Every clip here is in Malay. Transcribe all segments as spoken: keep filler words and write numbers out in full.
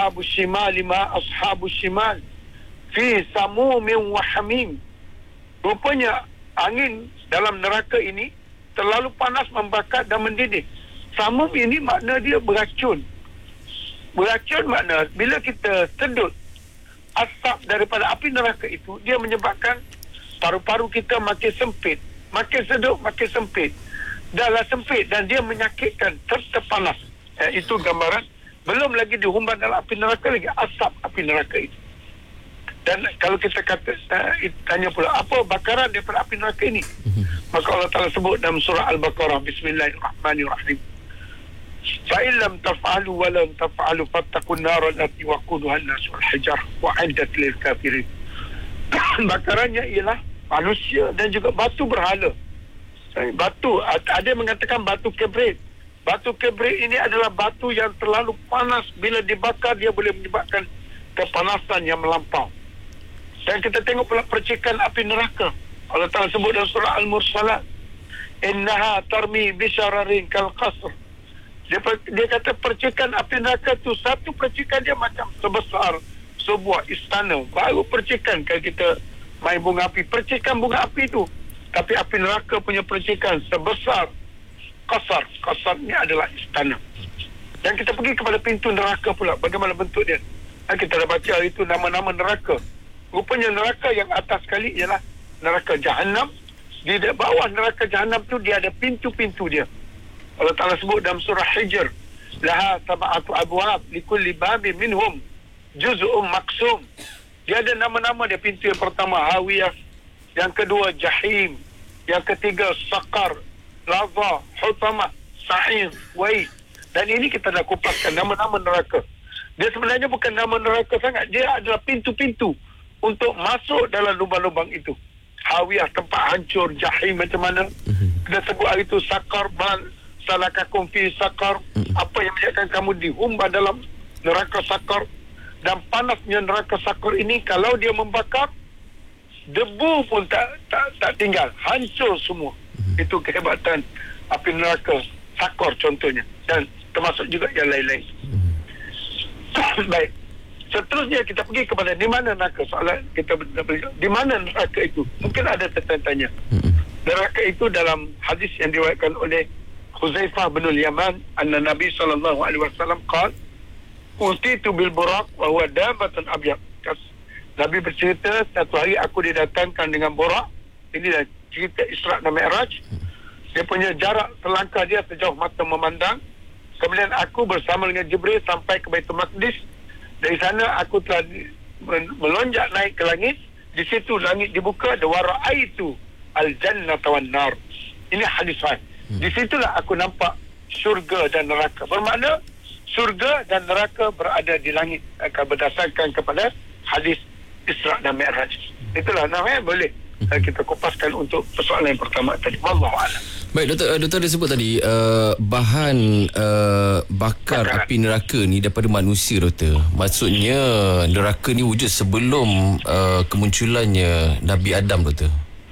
ashabus shimal ma ashabus shimal fi samumin wa hamim. Rupanya angin dalam neraka ini terlalu panas, membakar dan mendidih. Samum ini makna dia beracun. Beracun makna bila kita sedut asap daripada api neraka itu, dia menyebabkan paru-paru kita makin sempit, makin sedut, makin sempit. Dahlah sempit dan dia menyakitkan serta panas. Eh, itu gambaran. Belum lagi dihumban dalam api neraka lagi asap api neraka itu. Dan kalau kita kata uh, tanya pula apa bakaran daripada api neraka ini, maka Allah Ta'ala sebut dalam surah Al-Baqarah, Bismillahirrahmanirrahim, fa'in lam taf'alu wa lam taf'alu fattaqun nara allati waquduha an-nas wal hijar wa 'iddat lil kafirin. Bakarannya ialah manusia dan juga batu berhala. Batu, ada yang mengatakan batu kibrit. Batu kibrit ini adalah batu yang terlalu panas, bila dibakar dia boleh menyebabkan kepanasan yang melampau. Dan kita tengok pula percikan api neraka. Allah Ta'ala sebut dalam surah Al-Mursalat, innaha tarmi bisyararin kal qasr. Dia, dia kata percikan api neraka tu, satu percikan dia macam sebesar sebuah istana. Baru percikan kalau kita main bunga api, percikan bunga api tu. Tapi api neraka punya percikan sebesar qasar. Qasar ni adalah istana. Dan kita pergi kepada pintu neraka pula, bagaimana bentuk dia. Dan kita dah baca hari itu nama-nama neraka. Rupanya neraka yang atas sekali ialah neraka Jahannam. Di bawah neraka Jahannam tu dia ada pintu-pintu dia. Allah Ta'ala sebut dalam surah Hijr, laha sab'atu abwab likulli babin minhum juz'un maksum. Dia ada nama-nama dia. Pintu yang pertama Hawiyah, yang kedua Jahim, yang ketiga Saqar, Laza, Hutama, Sa'ir, Wai. Dan ini kita dah kupaskan nama-nama neraka. Dia sebenarnya bukan nama neraka sangat, dia adalah pintu-pintu untuk masuk dalam lubang-lubang itu. Hawiyah, tempat hancur. Jahim macam mana? Kita sebut hari itu Saqar, bal salakakum fi Saqar. Apa yang menyebabkan kamu dihumban dalam neraka Saqar. Dan panasnya neraka Saqar ini, kalau dia membakar, debu pun tak tak, tak tinggal, hancur semua. Itu kehebatan api neraka Saqar contohnya, dan termasuk juga yang lain-lain. Baik, seterusnya kita pergi kepada di mana neraka. Soalan kita di mana neraka itu, mungkin ada tertanya. Neraka itu dalam hadis yang diriwayatkan oleh Huzaifah bin Yaman, anna Nabi sallallahu alaihi wasallam qala utitu bil buraq wa huwa dabatun abyad. Nabi bercerita, satu hari aku didatangkan dengan borak. Ini dah cerita Isra' dan Mi'raj. Dia punya jarak selangkah dia sejauh mata memandang. Kemudian aku bersama dengan Jibril sampai ke Baitul Maqdis. Dari sana aku telah melonjak naik ke langit. Di situ langit dibuka, ada wara'aitu al-jannata wan nar. Ini hadis sahih. Di situlah aku nampak syurga dan neraka. Bermakna syurga dan neraka berada di langit, akan berdasarkan kepada hadis Isra' dan Mi'raj. Itulah namanya boleh uh, kita kupaskan untuk persoalan yang pertama tadi. Wallahu a'lam. Baik, doktor, doktor ada sebut tadi uh, bahan uh, bakar Bakaran. api neraka ni daripada manusia, doktor. Maksudnya neraka ni wujud sebelum uh, kemunculannya Nabi Adam, doktor.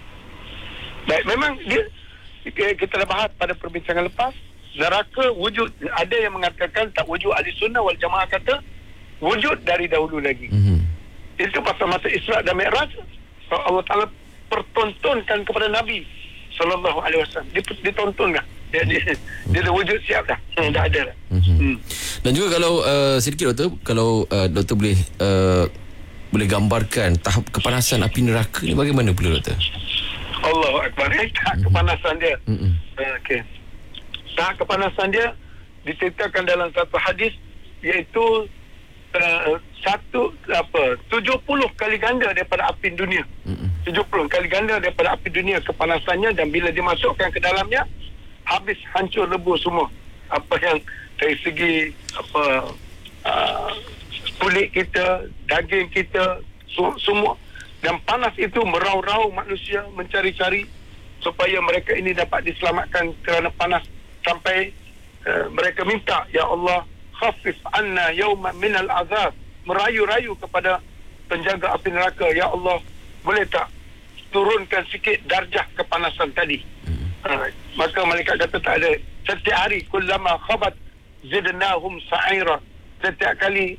Baik, memang dia, kita dah bahas pada perbincangan lepas, neraka wujud. Ada yang mengatakan tak wujud. Ahli sunnah wal jamaah kata wujud dari dahulu lagi. Mm-hmm. Itu pasal masa Isra' dan Mi'raj, Allah Ta'ala pertontonkan kepada Nabi sallallahu alaihi wasallam. Ditontonkan. Dia, dia, dia dah wujud siap dah. Hmm, dah ada dah. Mm-hmm. Hmm. Dan juga kalau uh, sedikit, doktor, kalau uh, doktor boleh uh, boleh gambarkan tahap kepanasan api neraka ni bagaimana pula, doktor? Allahu Akbar. Eh, tahap mm-hmm. kepanasan dia. Mm-hmm. Uh, Okey. Tahap kepanasan dia diceritakan dalam satu hadis, iaitu Uh, satu apa tujuh puluh kali ganda daripada api dunia. Mm-hmm. tujuh puluh kali ganda daripada api dunia kepanasannya, dan bila dimasukkan ke dalamnya habis, hancur lebur semua apa yang dari segi apa uh, kulit kita, daging kita, su- semua. Dan panas itu merau-rau manusia mencari-cari supaya mereka ini dapat diselamatkan kerana panas, sampai uh, mereka minta, ya Allah, khafif anna yawman minal azab, merayu-rayu kepada penjaga api neraka, ya Allah, boleh tak turunkan sikit darjah kepanasan tadi. hmm. ha, maka malaikat kata tak ada. Setiap hari kullama khabat zidnahum sa'ira, setiap kali